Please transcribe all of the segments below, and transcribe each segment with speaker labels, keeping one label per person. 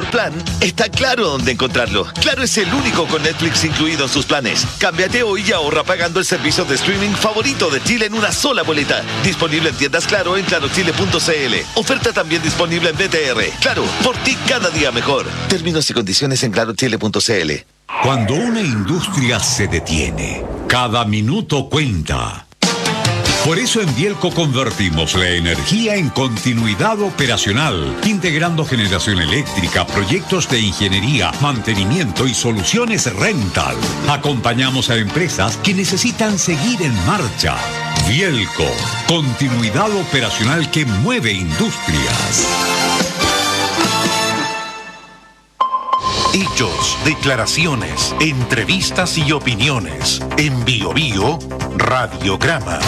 Speaker 1: mejor plan, está Claro dónde encontrarlo. Claro es el único con Netflix incluido en sus planes. Cámbiate hoy y ahorra pagando el servicio de streaming favorito de Chile en una sola boleta. Disponible en tiendas Claro en clarochile.cl. Oferta también disponible en BTR. Claro, por ti cada día mejor. Términos y condiciones en clarochile.cl.
Speaker 2: Cuando una industria se detiene, cada minuto cuenta. Por eso en Bielco convertimos la energía en continuidad operacional, integrando generación eléctrica, proyectos de ingeniería, mantenimiento y soluciones rental. Acompañamos a empresas que necesitan seguir en marcha. Bielco, continuidad operacional que mueve industrias.
Speaker 3: Hechos, declaraciones, entrevistas y opiniones. En Bio Bio, Radiograma.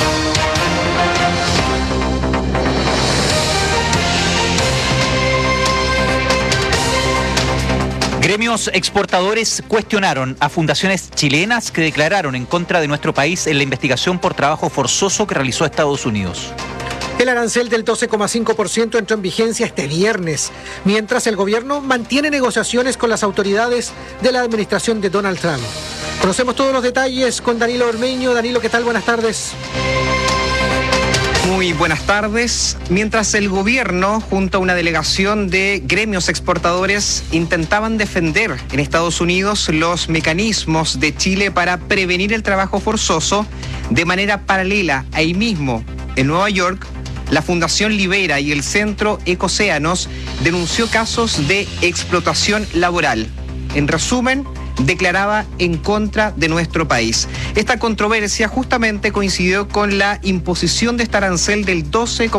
Speaker 4: Gremios exportadores cuestionaron a fundaciones chilenas que declararon en contra de nuestro país en la investigación por trabajo forzoso que realizó Estados Unidos.
Speaker 5: El arancel del 12,5% entró en vigencia este viernes, mientras el gobierno mantiene negociaciones con las autoridades de la administración de Donald Trump. Conocemos todos los detalles con Danilo Ormeño. Danilo, ¿qué tal? Buenas tardes.
Speaker 6: Muy buenas tardes. Mientras el gobierno, junto a una delegación de gremios exportadores, intentaban defender en Estados Unidos los mecanismos de Chile para prevenir el trabajo forzoso, de manera paralela, ahí mismo, en Nueva York, la Fundación Libera y el Centro Ecocéanos denunció casos de explotación laboral. En resumen, declaraba en contra de nuestro país. Esta controversia justamente coincidió con la imposición de este arancel del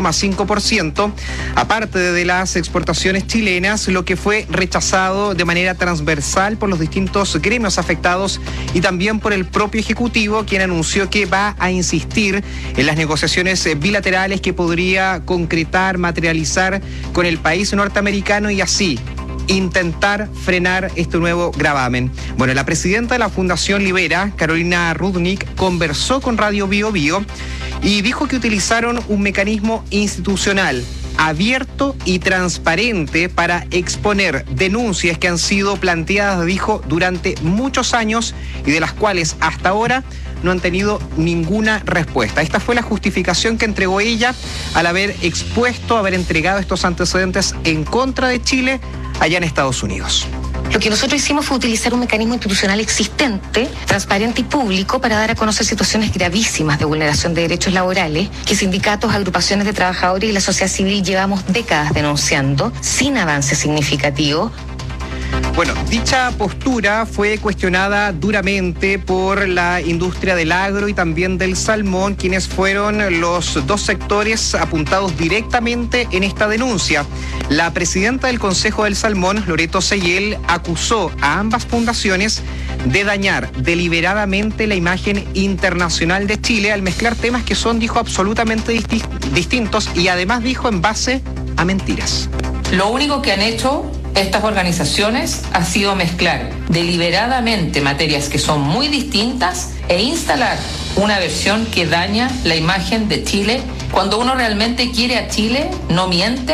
Speaker 6: 12,5%, aparte de las exportaciones chilenas, lo que fue rechazado de manera transversal por los distintos gremios afectados y también por el propio Ejecutivo, quien anunció que va a insistir en las negociaciones bilaterales que podría concretar, materializar con el país norteamericano y así intentar frenar este nuevo gravamen. Bueno, la presidenta de la Fundación Libera, Carolina Rudnick, conversó con Radio Bio Bio y dijo que utilizaron un mecanismo institucional abierto y transparente para exponer denuncias que han sido planteadas, dijo, durante muchos años y de las cuales hasta ahora no han tenido ninguna respuesta. Esta fue la justificación que entregó ella al haber expuesto, haber entregado estos antecedentes en contra de Chile allá en Estados Unidos.
Speaker 7: Lo que nosotros hicimos fue utilizar un mecanismo institucional existente, transparente y público para dar a conocer situaciones gravísimas de vulneración de derechos laborales que sindicatos, agrupaciones de trabajadores y la sociedad civil llevamos décadas denunciando sin avance significativo.
Speaker 6: Bueno, dicha postura fue cuestionada duramente por la industria del agro y también del salmón, quienes fueron los dos sectores apuntados directamente en esta denuncia. La presidenta del Consejo del Salmón, Loreto Seyel, acusó a ambas fundaciones de dañar deliberadamente la imagen internacional de Chile al mezclar temas que son, dijo, absolutamente distintos y además, dijo, en base a mentiras.
Speaker 8: Lo único que han hecho estas organizaciones ha sido mezclar deliberadamente materias que son muy distintas e instalar una versión que daña la imagen de Chile. Cuando uno realmente quiere a Chile, no miente.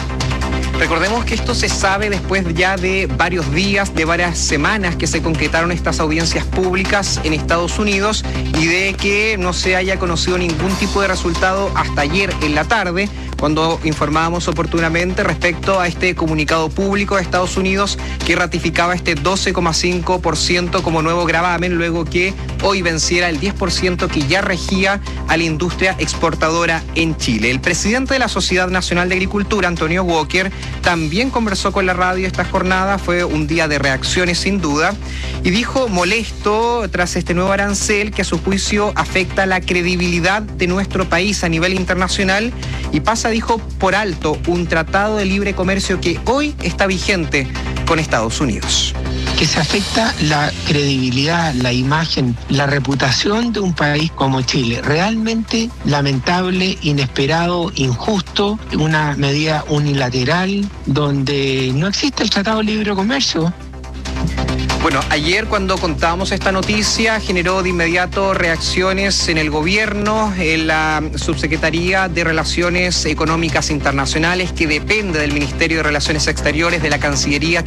Speaker 6: Recordemos que esto se sabe después ya de varios días, de varias semanas que se concretaron estas audiencias públicas en Estados Unidos y de que no se haya conocido ningún tipo de resultado hasta ayer en la tarde, cuando informábamos oportunamente respecto a este comunicado público de Estados Unidos que ratificaba este 12,5% como nuevo gravamen, luego que hoy venciera el 10% que ya regía a la industria exportadora en Chile. El presidente de la Sociedad Nacional de Agricultura, Antonio Walker, también conversó con la radio esta jornada. Fue un día de reacciones sin duda y dijo molesto tras este nuevo arancel que a su juicio afecta la credibilidad de nuestro país a nivel internacional y pasa, dijo, por alto un tratado de libre comercio que hoy está vigente con Estados Unidos.
Speaker 9: Que se afecta la credibilidad, la imagen, la reputación de un país como Chile. Realmente lamentable, inesperado, injusto, una medida unilateral donde no existe el Tratado de Libre Comercio.
Speaker 6: Bueno, ayer cuando contábamos esta noticia generó de inmediato reacciones en el gobierno, en la Subsecretaría de Relaciones Económicas Internacionales, que depende del Ministerio de Relaciones Exteriores de la Cancillería